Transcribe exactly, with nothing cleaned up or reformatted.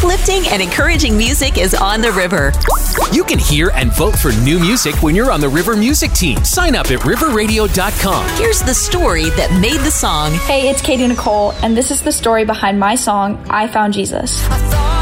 Uplifting and encouraging music is on the river. You can hear and vote for new music when you're on the River Music Team. Sign up at river radio dot com. Here's the story that made the song. Hey, it's Katie Nicole, and this is the story behind my song, I Found Jesus.